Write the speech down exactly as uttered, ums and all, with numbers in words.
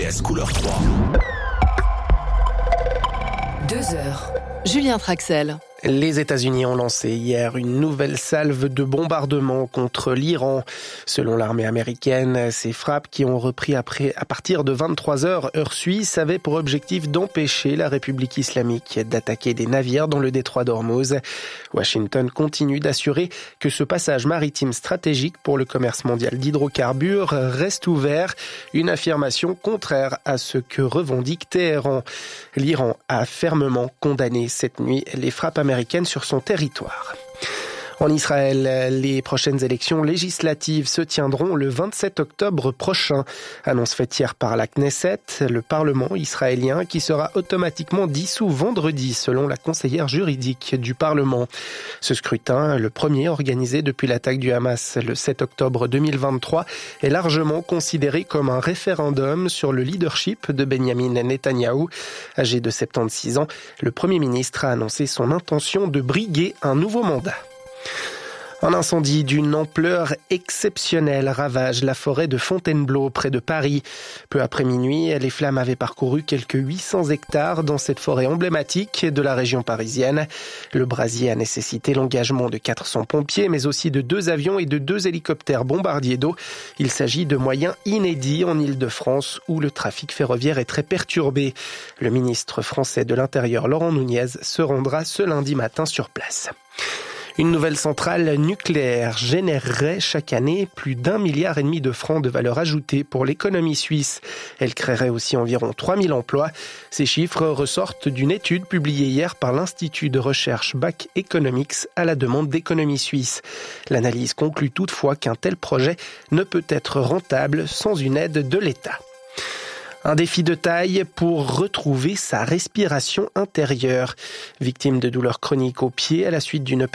S couleur trois. Deux heures. Julien Traxel. Les États-Unis ont lancé hier une nouvelle salve de bombardements contre l'Iran. Selon l'armée américaine, ces frappes qui ont repris après, à partir de vingt-trois heures heure suisse avaient pour objectif d'empêcher la République islamique d'attaquer des navires dans le détroit d'Ormuz. Washington continue d'assurer que ce passage maritime stratégique pour le commerce mondial d'hydrocarbures reste ouvert, une affirmation contraire à ce que revendique Téhéran. L'Iran a fermement condamné cette nuit les frappes américaines américaine sur son territoire. En Israël, les prochaines élections législatives se tiendront le vingt-sept octobre prochain. Annonce faite hier par la Knesset, le Parlement israélien, qui sera automatiquement dissous vendredi, selon la conseillère juridique du Parlement. Ce scrutin, le premier organisé depuis l'attaque du Hamas le sept octobre deux mille vingt-trois, est largement considéré comme un référendum sur le leadership de Benyamin Netanyahou. Âgé de soixante-seize ans, le Premier ministre a annoncé son intention de briguer un nouveau mandat. Un incendie d'une ampleur exceptionnelle ravage la forêt de Fontainebleau, près de Paris. Peu après minuit, les flammes avaient parcouru quelques huit cents hectares dans cette forêt emblématique de la région parisienne. Le brasier a nécessité l'engagement de quatre cents pompiers, mais aussi de deux avions et de deux hélicoptères bombardiers d'eau. Il s'agit de moyens inédits en Île-de-France, où le trafic ferroviaire est très perturbé. Le ministre français de l'Intérieur, Laurent Nunez, se rendra ce lundi matin sur place. Une nouvelle centrale nucléaire générerait chaque année plus d'un milliard et demi de francs de valeur ajoutée pour l'économie suisse. Elle créerait aussi environ trois mille emplois. Ces chiffres ressortent d'une étude publiée hier par l'Institut de recherche Back Economics à la demande d'Économie Suisse. L'analyse conclut toutefois qu'un tel projet ne peut être rentable sans une aide de l'État. Un défi de taille pour retrouver sa respiration intérieure. Victime de douleurs chroniques aux pieds à la suite d'une